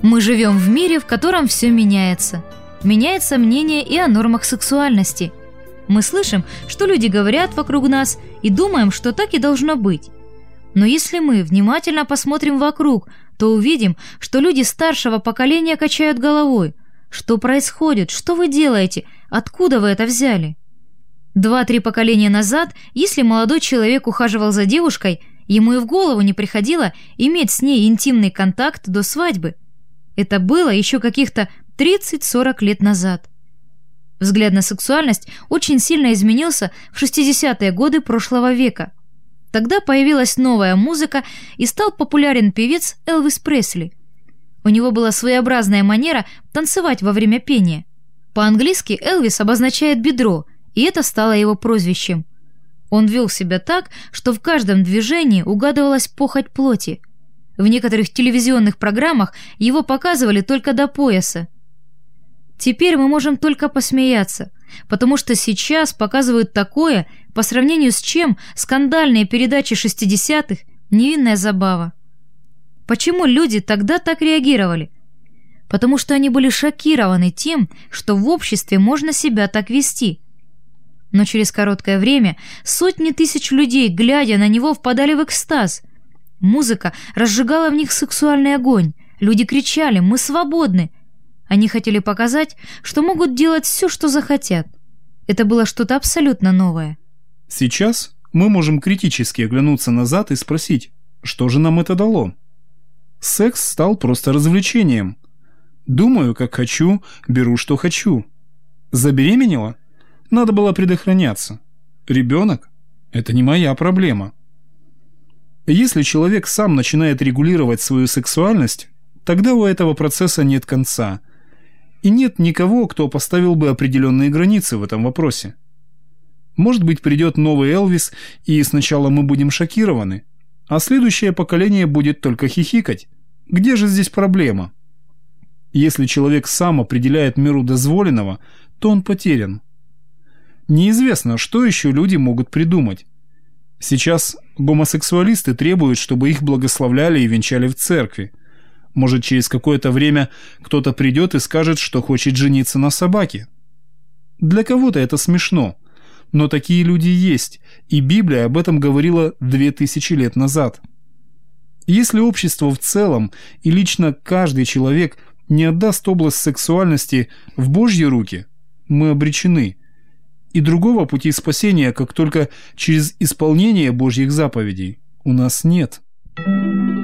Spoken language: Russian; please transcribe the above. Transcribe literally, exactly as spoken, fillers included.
Мы живем в мире, в котором все меняется. Меняется мнение и о нормах сексуальности. Мы слышим, что люди говорят вокруг нас, и думаем, что так и должно быть. Но если мы внимательно посмотрим вокруг, то увидим, что люди старшего поколения качают головой. Что происходит? Что вы делаете? Откуда вы это взяли? Два-три поколения назад, если молодой человек ухаживал за девушкой, ему и в голову не приходило иметь с ней интимный контакт до свадьбы. Это было еще каких-то тридцать-сорок лет назад. Взгляд на сексуальность очень сильно изменился в шестидесятые годы прошлого века. Тогда появилась новая музыка и стал популярен певец Элвис Пресли. У него была своеобразная манера танцевать во время пения. По-английски Элвис обозначает бедро, и это стало его прозвищем. Он вел себя так, что в каждом движении угадывалась похоть плоти. В некоторых телевизионных программах его показывали только до пояса. Теперь мы можем только посмеяться, потому что сейчас показывают такое, по сравнению с чем скандальные передачи шестидесятых – невинная забава. Почему люди тогда так реагировали? Потому что они были шокированы тем, что в обществе можно себя так вести. Но через короткое время сотни тысяч людей, глядя на него, впадали в экстаз. Музыка разжигала в них сексуальный огонь. Люди кричали: «Мы свободны!» Они хотели показать, что могут делать все, что захотят. Это было что-то абсолютно новое. Сейчас мы можем критически оглянуться назад и спросить, что же нам это дало? Секс стал просто развлечением. Думаю, как хочу, беру, что хочу. Забеременела? Надо было предохраняться. Ребенок? Это не моя проблема. Если человек сам начинает регулировать свою сексуальность, тогда у этого процесса нет конца. И нет никого, кто поставил бы определенные границы в этом вопросе. Может быть, придет новый Элвис, и сначала мы будем шокированы, а следующее поколение будет только хихикать. Где же здесь проблема? Если человек сам определяет меру дозволенного, то он потерян. Неизвестно, что еще люди могут придумать. Сейчас гомосексуалисты требуют, чтобы их благословляли и венчали в церкви. Может, через какое-то время кто-то придет и скажет, что хочет жениться на собаке. Для кого-то это смешно, но такие люди есть, и Библия об этом говорила две тысячи лет назад. Если общество в целом и лично каждый человек не отдаст область сексуальности в Божьи руки, мы обречены. И другого пути спасения, как только через исполнение Божьих заповедей, у нас нет.